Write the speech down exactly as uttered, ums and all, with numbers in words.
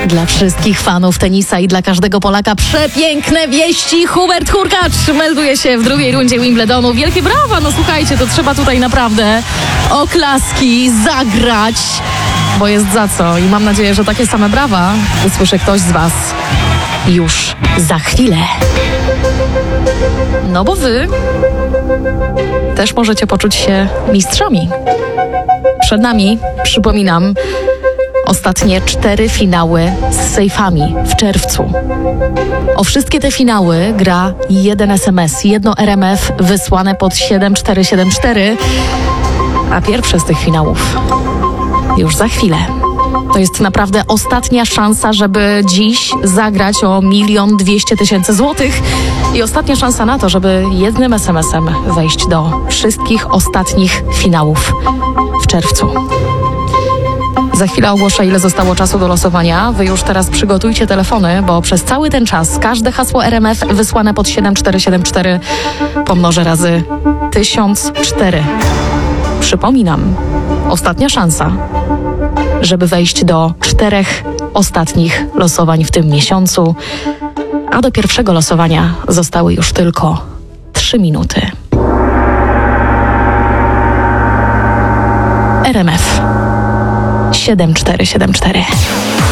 Dla wszystkich fanów tenisa i dla każdego Polaka przepiękne wieści. Hubert Hurkacz melduje się w drugiej rundzie Wimbledonu. Wielkie brawa, no słuchajcie, to trzeba tutaj naprawdę oklaski zagrać, bo jest za co. I mam nadzieję, że takie same brawa usłyszy ktoś z was już za chwilę. No bo wy też możecie poczuć się mistrzami. Przed nami, przypominam, ostatnie cztery finały z sejfami w czerwcu. O wszystkie te finały gra jeden es em es, jedno er em ef wysłane pod siedem cztery siedem cztery, a pierwsze z tych finałów już za chwilę. To jest naprawdę ostatnia szansa, żeby dziś zagrać o milion dwieście tysięcy złotych i ostatnia szansa na to, żeby jednym es em esem wejść do wszystkich ostatnich finałów w czerwcu. Za chwilę ogłoszę, ile zostało czasu do losowania. Wy już teraz przygotujcie telefony, bo przez cały ten czas każde hasło er em ef wysłane pod siedem cztery siedem cztery pomnożę razy tysiąc cztery. Przypominam, ostatnia szansa, żeby wejść do czterech ostatnich losowań w tym miesiącu, a do pierwszego losowania zostały już tylko trzy minuty. er em ef siedem cztery siedem cztery.